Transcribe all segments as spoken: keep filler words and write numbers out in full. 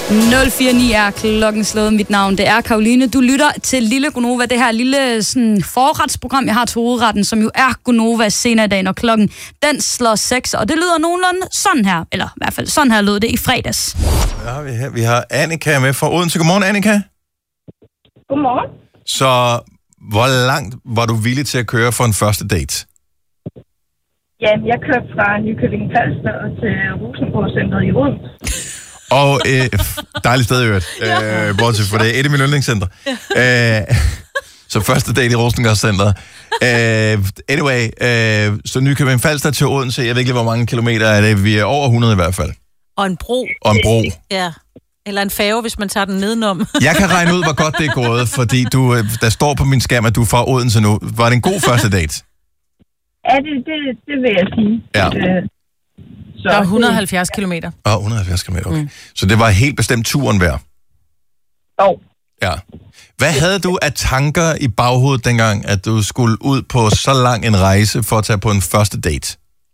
nul fire ni er klokken slået. Mit navn, det er Karoline. Du lytter til Lille Gonova, det her lille sådan, forretsprogram, jeg har til hovedretten, som jo er Gonova senere i dag, når klokken den slår seks. Og det lyder nogenlunde sådan her, eller i hvert fald sådan her lød det i fredags. Ja, vi, her. vi har Annika med fra Odense. Godmorgen, Annika. Godmorgen. Så hvor langt var du villig til at køre for en første date? Ja, jeg kørte fra Nykøbing Falster til Rosenborg-centret i Odense. Og øh, dejligt sted i øvrigt, øh, bortset for det er et af mine yndlingscentre. Ja. Øh, så første date i Rosengårdscentret. Øh, anyway, øh, så Nykøbing Falster til Odense, jeg ved ikke, hvor mange kilometer er det, vi er over hundrede i hvert fald. Og en bro. Og en bro. Ja, eller en færge, hvis man tager den nedenom. Jeg kan regne ud, hvor godt det er gået, fordi du, der står på min skærm, at du er fra Odense nu. Var det en god første date? Ja, det, det, det vil jeg sige. Ja. Øh, Så der er et hundrede og halvfjerds kilometer. Åh, oh, et hundrede og halvfjerds kilometer, okay. Mm. Så det var helt bestemt turen værd? Jo. Ja. Hvad havde du af tanker i baghovedet dengang, at du skulle ud på så lang en rejse for at tage på en første date?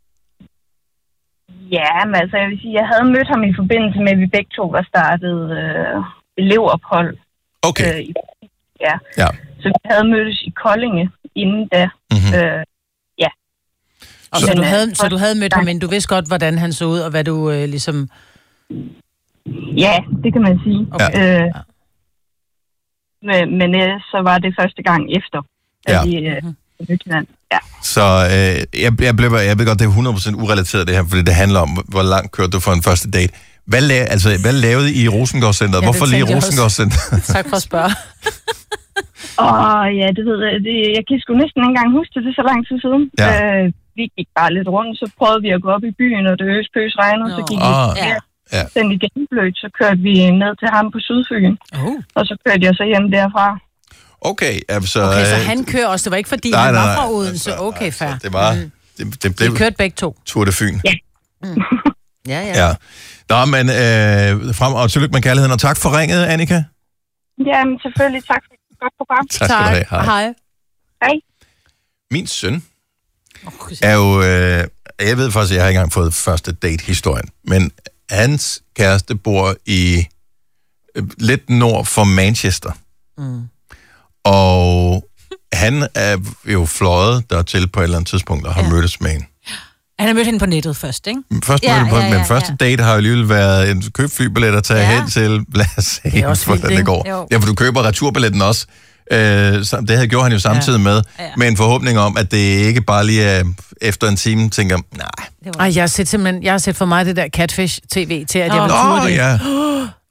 Ja, men altså, jeg vil sige, jeg havde mødt ham i forbindelse med, at vi begge to var startet øh, elevophold. Okay. Øh, i, ja. ja. Så vi havde mødtes i Koldinge inden da. Mm-hmm. Øh, ja. Og så, så, du havde, så du havde mødt ham, men du vidste godt, hvordan han så ud, og hvad du øh, ligesom... Ja, det kan man sige. Okay. Øh, men men øh, så var det første gang efter, at ja. vi øh, mødte hinanden. Ja. Så øh, jeg, jeg, blev, jeg ved godt, det er hundrede procent urelateret det her, fordi det handler om, hvor langt kørte du for en første date. Hvad, la- altså, hvad lavede I i Rosengårdscentret? Ja, hvorfor lige Rosengårdscentret? Tak for at spørge. Åh, oh, ja, det ved jeg. Det, jeg kan sgu næsten ikke engang huske det, det er så lang tid siden. Ja. Øh, vi gik bare lidt rundt, så prøvede vi at gå op i byen, og det øs pøs regnede, så gik oh, vi ja. Ja. den igen blødt, så kørte vi ned til ham på Sydfyn, oh. og så kørte jeg så hjem derfra. Okay, altså... Okay, så han kører også, det var ikke fordi, nej, han nej, var fra nej, Odense. altså, Okay, fair. Altså, det var... Det, det blev... De kørte begge to. Tour de Fyn. Ja. Mm. Ja, ja. ja. Nå, men øh, frem og tillykke med kærligheden, og tak for ringet, Annika. Jamen, selvfølgelig. Tak for et godt program. Tak skal du have. Hej. Hej. Hej. Min søn er jo... Øh, jeg ved faktisk, at jeg har ikke engang fået første date-historien, men hans kæreste bor i øh, lidt nord for Manchester. Mm. Og han er jo fløjet dertil på et eller andet tidspunkt, og har ja. mødtes med hende. Han har mødt hende på nettet først, ikke? Først ja, mødte på, ja, ja, men første ja. date har jo alligevel været en køb flybillet og tage ja. hen til, lad os se, det er også hvordan vildt, det går. jo. Ja, for du køber returbilletten også. Øh, det havde gjort han jo samtidig ja. med, ja. med en forhåbning om, at det ikke bare lige er efter en time, tænker, nej. Ej, jeg har set simpelthen, jeg har set for mig det der Catfish-tv til, at jeg oh. var turde det. Ja.